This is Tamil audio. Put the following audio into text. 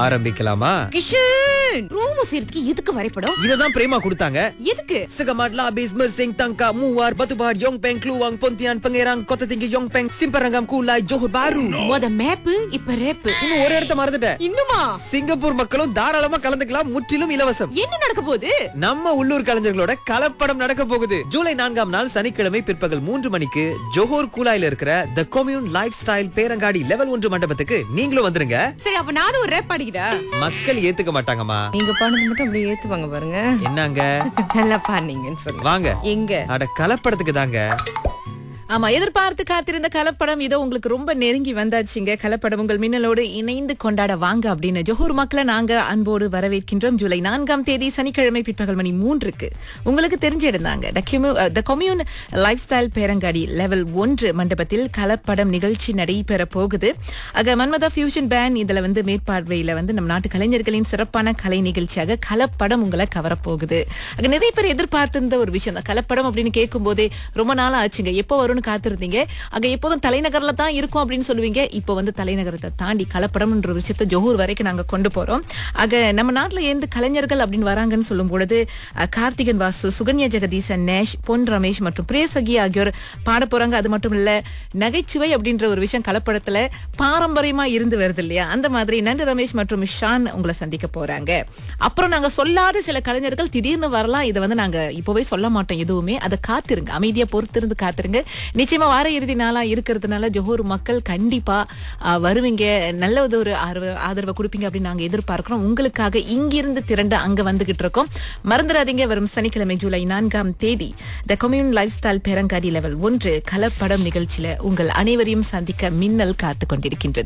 ஆரம்பிக்கலாமா? கிஷன் ரூம் சேர்த்துக்கு எதுக்கு வரைபடம்? இததான் பிரேமா கொடுத்தாங்க. எதுக்கு? Segamat Labis Mersing Tangka Muar Batubar Yongpeng Kluang Pontian Pangerang Kota Tinggi Yongpeng Simparangam Kulai Johor Bahru. மொத மேப் இப்ப ரேப். இன்னும் ஒரு இடத்த மறந்துட்டேன். இன்னுமா? சிங்கப்பூர் மக்களும் தாராளமா கலந்துக்கலாம், முற்றிலும் இலவசம். என்ன நடக்க போகுது? நம்ம உள்ளூர் கலைஞர்களோட கலப்படம் நடக்க போகுது. ஜூலை 4ஆம் நாள் சனிக்கிழமை பிற்பகல் 3 மணிக்கு ஜோஹர் கூலாயில இருக்கிற தி கம்யூன் லைஃப் ஸ்டைல் பேரங்காடி லெவல் 1 மண்டபத்துக்கு நீங்களும் வந்துருங்க. சரி, அப்ப நானும் ஒரு ரேப் பாடிக்கிறா. மக்கள் ஏத்துக்க மாட்டாங்கம்மா. நீங்க பாடுறது மட்டும் அப்படியே ஏத்துவாங்க பாருங்க. என்னங்க நல்லா பாடுனீங்கன்னு சொல்லுங்க. வாங்க. எங்க? அட கலப்படத்துக்கு தாங்க. ஆமா, எதிர்பார்த்து காத்திருந்த கலப்படம் இதோ உங்களுக்கு ரொம்ப நெருங்கி வந்தாச்சுங்க. கலப்படம் உங்கள் மின்னலோடு இணைந்து கொண்டாட வாங்க அப்படின்னு ஜோஹர் மக்களை நாங்க அன்போடு வரவேற்கின்றோம். ஜூலை 4ஆம் தேதி சனிக்கிழமை பிற்பகல் மணி 3க்கு உங்களுக்கு தெரிஞ்ச இடம்தாங்க தி கம்யூன் லைஃப் ஸ்டைல் பேரங்காடி லெவல் 1 மண்டபத்தில் கலப்படம் நிகழ்ச்சி நடைபெற போகுது. ஆக மன்மதா ஃபியூஷன் பேண்ட் இதுல மேற்பார்வையில நம்ம நாட்டு கலைஞர்களின் சிறப்பான கலை நிகழ்ச்சியாக கலப்படம் உங்களை கவரப்போகுது. ஆக நிறைய பேர் எதிர்பார்த்திருந்த ஒரு விஷயம் தான் கலப்படம் அப்படின்னு கேட்கும் போதே ரொம்ப நாளா ஆச்சுங்க. எப்போ வரும் காத்திருந்தீங்க. அங்க எப்போதும் தலைநகர்ல தான் இருக்கும் அப்படின்னு சொல்லுவீங்க. இப்போ தலைநகரத்தை தாண்டி கலப்படம்ன்ற விஷயத்தை ஜோஹர் வரைக்கும் நாங்க கொண்டு போறோம். ஆக நம்ம நாட்டுல இருந்து கலைஞர்கள் அப்படின்னு வராங்கன்னு சொல்லும் பொழுது கார்த்திகன் வாசு, சுகன்யா ஜெகதீசன், நேஷ், பொன் ரமேஷ் மற்றும் பிரேசகி ஆகியோர் பாட போறாங்க. அது மட்டும் இல்ல, நகைச்சுவை அப்படின்ற ஒரு விஷயம் கலப்படத்துல பாரம்பரியமா இருந்து வருது இல்லையா, அந்த மாதிரி நண்டு ரமேஷ் மற்றும் ஷான் உங்களை சந்திக்க போறாங்க. அப்புறம் நாங்க சொல்லாத சில கலைஞர்கள் திடீர்னு வரலாம். இதை நாங்க இப்பவே சொல்ல மாட்டோம் எதுவுமே. அதை காத்திருங்க, அமைதியா பொறுத்திருந்து காத்திருங்க. நிச்சயமா வார இறுதி நாளா இருக்கிறதுனால ஜோஹர் மக்கள் கண்டிப்பா வருவீங்க, நல்ல ஒரு ஆதரவை கொடுப்பீங்க அப்படின்னு நாங்க எதிர்பார்க்கிறோம். உங்களுக்காக இங்கிருந்து திரண்டு அங்க வந்துகிட்டு இருக்கோம். மறந்துடாதீங்க, வரும் சனிக்கிழமை ஜூலை 4ஆம் தேதி தி கம்யூன் லைஃப் ஸ்டைல் பேரங்காடி லெவல் 1 கலப்படம் நிகழ்ச்சியில உங்கள் அனைவரையும் சந்திக்க மின்னல் காத்து கொண்டிருக்கின்றது.